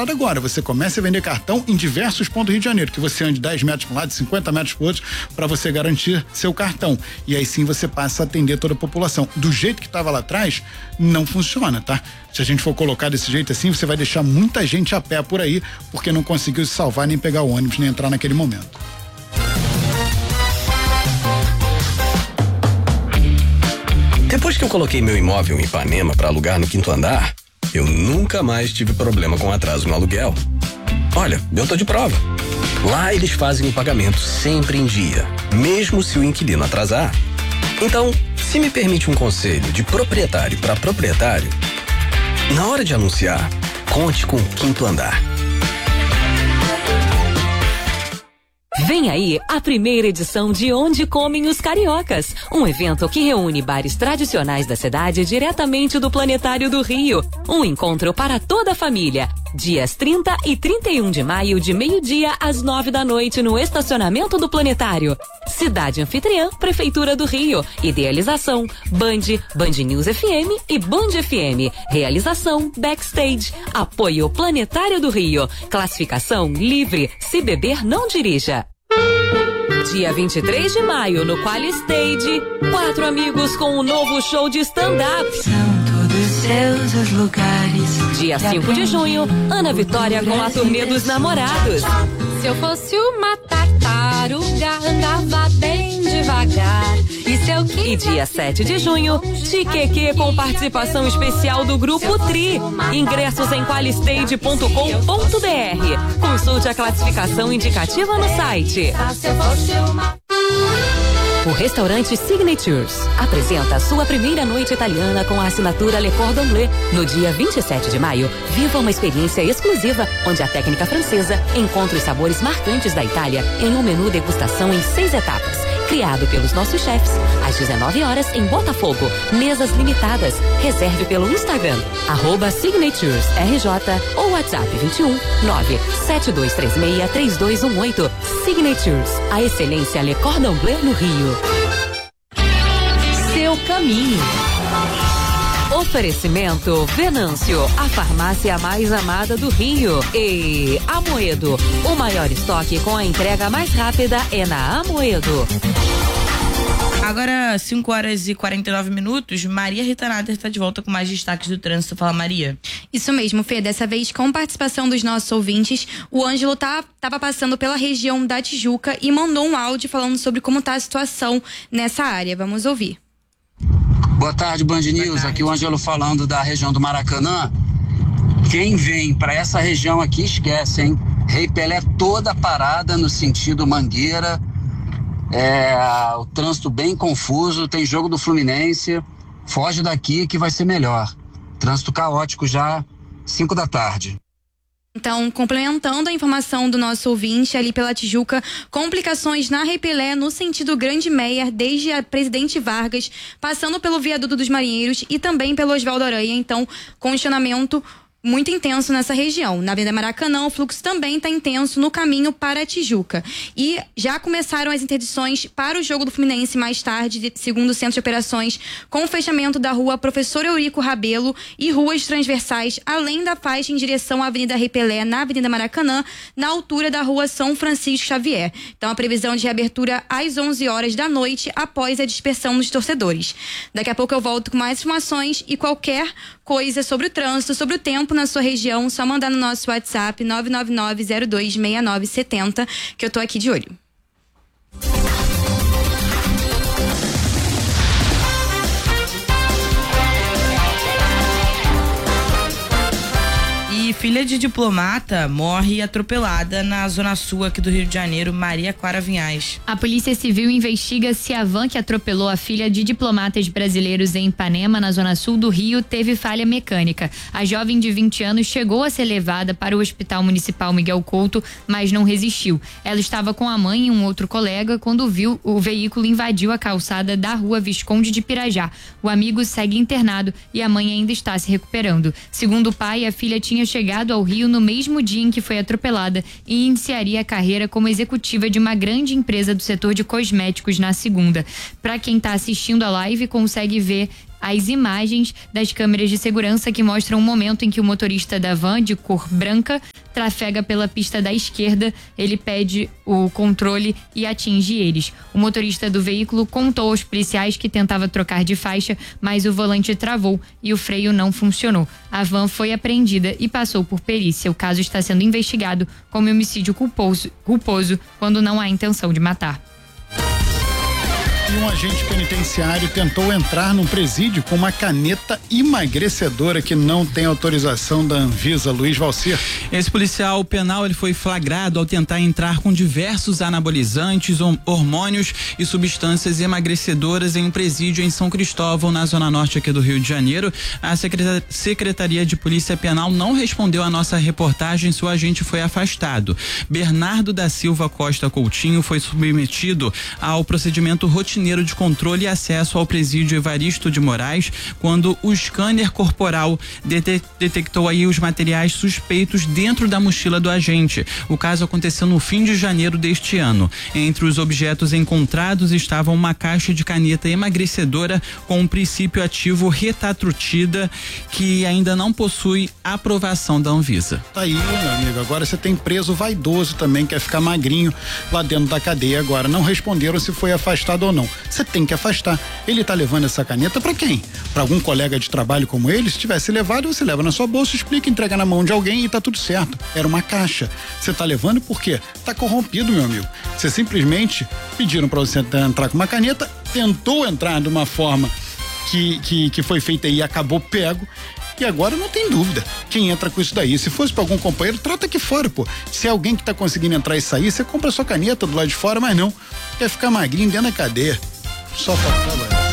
instalado agora. Você começa a vender cartão em diversos pontos do Rio de Janeiro, que você ande 10 metros para um lado, 50 metros para o outro, para você garantir seu cartão. E aí sim você passa a atender toda a população. Do jeito que estava lá atrás, não funciona, tá? Se a gente for colocar desse jeito assim, você vai deixar muita gente a pé por aí, porque não conseguiu se salvar, nem pegar o ônibus, nem entrar naquele momento. Depois que eu coloquei meu imóvel em Ipanema para alugar no 5º andar, eu nunca mais tive problema com atraso no aluguel. Olha, eu tô de prova. Lá eles fazem o pagamento sempre em dia, mesmo se o inquilino atrasar. Então, se me permite um conselho de proprietário para proprietário, na hora de anunciar, conte com o 5º andar. Vem aí a primeira edição de Onde Comem os Cariocas, um evento que reúne bares tradicionais da cidade diretamente do Planetário do Rio. Um encontro para toda a família. Dias 30 e 31 de maio, de meio-dia às 9 da noite, no estacionamento do Planetário. Cidade Anfitriã, Prefeitura do Rio. Idealização, Band News FM e Band FM. Realização, Backstage. Apoio Planetário do Rio. Classificação livre. Se beber, não dirija. Dia 23 de maio, no Qualistage, 4 amigos com um novo show de stand-up. Seus os lugares. Dia 5 de junho, Ana Vitória com a turnê dos namorados. Se eu fosse uma tartaruga, andava bem devagar. E dia 7 de junho, Tiqueque com participação especial do Grupo Tri. Ingressos em qualistage.com.br. Consulte a classificação indicativa no site. Se eu fosse uma... O restaurante Signatures apresenta a sua primeira noite italiana com a assinatura Le Cordon Bleu. No dia 27 de maio, viva uma experiência exclusiva, onde a técnica francesa encontra os sabores marcantes da Itália em um menu degustação em 6 etapas. Criado pelos nossos chefs, às 19 horas em Botafogo. Mesas limitadas. Reserve pelo Instagram, @SignaturesRJ ou WhatsApp 21 972363218. Signatures, a excelência Le Cordon Bleu no Rio. Seu caminho. Oferecimento Venâncio, a farmácia mais amada do Rio. E Amoedo, o maior estoque com a entrega mais rápida é na Amoedo. Agora, 5 horas e 49 minutos, Maria Rita Nader está de volta com mais destaques do trânsito. Fala, Maria. Isso mesmo, Fê. Dessa vez, com participação dos nossos ouvintes, o Ângelo estava passando pela região da Tijuca e mandou um áudio falando sobre como está a situação nessa área. Vamos ouvir. Boa tarde, Band News. Aqui o Ângelo falando da região do Maracanã. Quem vem para essa região aqui esquece, hein? Rei Pelé toda parada no sentido Mangueira. O trânsito bem confuso. Tem jogo do Fluminense. Foge daqui que vai ser melhor. Trânsito caótico já 5 da tarde. Então, complementando a informação do nosso ouvinte ali pela Tijuca, complicações na Rei Pelé no sentido Grande Meier, desde a Presidente Vargas, passando pelo Viaduto dos Marinheiros e também pelo Oswaldo Aranha. Então, congestionamento muito intenso nessa região. Na Avenida Maracanã, o fluxo também está intenso no caminho para a Tijuca. E já começaram as interdições para o jogo do Fluminense mais tarde, segundo o Centro de Operações, com o fechamento da rua Professor Eurico Rabelo e ruas transversais, além da faixa em direção à Avenida Rei Pelé, na Avenida Maracanã, na altura da rua São Francisco Xavier. Então, a previsão de reabertura às 11 horas da noite, após a dispersão dos torcedores. Daqui a pouco eu volto com mais informações e qualquer coisa sobre o trânsito, sobre o tempo na sua região, só mandar no nosso WhatsApp 999026970, que eu tô aqui de olho. E filha de diplomata morre atropelada na zona sul aqui do Rio de Janeiro. Maria Clara Vinhais. A Polícia Civil investiga se a van que atropelou a filha de diplomatas brasileiros em Ipanema, na zona sul do Rio, teve falha mecânica. A jovem de 20 anos chegou a ser levada para o Hospital Municipal Miguel Couto, mas não resistiu. Ela estava com a mãe e um outro colega quando viu o veículo invadiu a calçada da rua Visconde de Pirajá. O amigo segue internado e a mãe ainda está se recuperando. Segundo o pai, a filha tinha chegado ao Rio no mesmo dia em que foi atropelada e iniciaria a carreira como executiva de uma grande empresa do setor de cosméticos na segunda. Para quem está assistindo a live, consegue ver as imagens das câmeras de segurança que mostram o momento em que o motorista da van, de cor branca, trafega pela pista da esquerda. Ele pede o controle e atinge eles. O motorista do veículo contou aos policiais que tentava trocar de faixa, mas o volante travou e o freio não funcionou. A van foi apreendida e passou por perícia. O caso está sendo investigado como homicídio culposo quando não há intenção de matar. E um agente penitenciário tentou entrar num presídio com uma caneta emagrecedora que não tem autorização da Anvisa. Luiz Valcir. Esse policial penal ele foi flagrado ao tentar entrar com diversos anabolizantes, hormônios e substâncias emagrecedoras em um presídio em São Cristóvão, na zona norte aqui do Rio de Janeiro. A Secretaria de Polícia Penal não respondeu à nossa reportagem se o agente foi afastado. Bernardo da Silva Costa Coutinho foi submetido ao procedimento rotineiro de controle e acesso ao presídio Evaristo de Moraes quando o scanner corporal detectou aí os materiais suspeitos dentro da mochila do agente. O caso aconteceu no fim de janeiro deste ano. Entre os objetos encontrados estavam uma caixa de caneta emagrecedora com um princípio ativo retatrutida que ainda não possui aprovação da Anvisa. Tá aí, meu amigo. Agora você tem preso vaidoso também, quer ficar magrinho lá dentro da cadeia. Agora não responderam se foi afastado ou não. Você tem que afastar. Ele tá levando essa caneta pra quem? Pra algum colega de trabalho como ele? Se tivesse levado, você leva na sua bolsa, explica, entrega na mão de alguém e tá tudo certo. Era uma caixa. Você tá levando por quê? Tá corrompido, meu amigo. Você simplesmente pediram pra você entrar com uma caneta, tentou entrar de uma forma que foi feita aí e acabou pego. E agora não tem dúvida, quem entra com isso daí, se fosse pra algum companheiro, trata aqui fora, pô. Se é alguém que tá conseguindo entrar e sair, você compra a sua caneta do lado de fora, mas não, quer ficar magrinho dentro da cadeia, só faltava.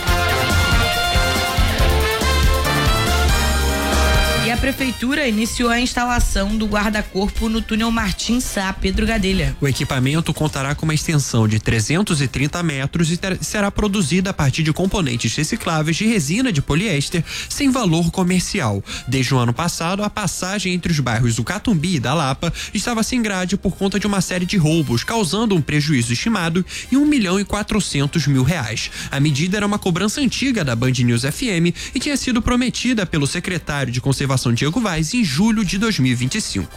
E a prefeitura iniciou a instalação do guarda-corpo no túnel Martins Sá, Pedro Gadelha. O equipamento contará com uma extensão de 330 metros e será produzida a partir de componentes recicláveis de resina de poliéster sem valor comercial. Desde o ano passado, a passagem entre os bairros do Catumbi e da Lapa estava sem grade por conta de uma série de roubos, causando um prejuízo estimado em R$1.400.000. A medida era uma cobrança antiga da Band News FM e tinha sido prometida pelo secretário de Conservação Diego Vaz em julho de 2025.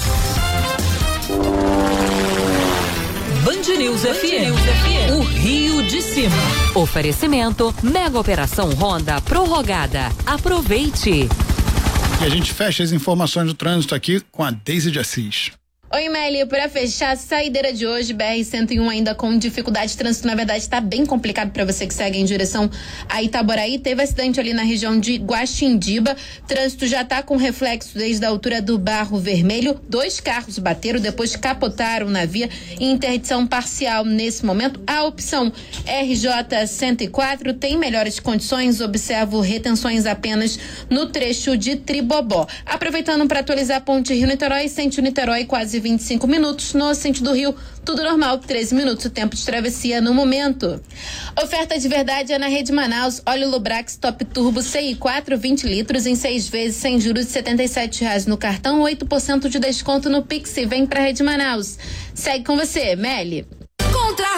Band News FM. O Rio de Cima. Oferecimento Mega Operação Honda prorrogada. Aproveite. E a gente fecha as informações do trânsito aqui com a Deise de Assis. Oi, Meli, para fechar a saideira de hoje, BR-101 ainda com dificuldade de trânsito, na verdade está bem complicado para você que segue em direção a Itaboraí. Teve acidente ali na região de Guaxindiba, trânsito já está com reflexo desde a altura do Barro Vermelho, 2 carros bateram, depois capotaram na via, em interdição parcial nesse momento. A opção RJ-104 tem melhores condições, observo retenções apenas no trecho de Tribobó. Aproveitando para atualizar a ponte Rio-Niterói, sentido Niterói quase 25 minutos, no sentido do Rio, tudo normal, 13 minutos o tempo de travessia no momento. Oferta de verdade é na Rede Manaus, óleo Lubrax Top Turbo CI4 20 litros em 6 vezes sem juros de R$77 no cartão, 8% de desconto no Pix. Vem pra Rede Manaus. Segue com você, Meli.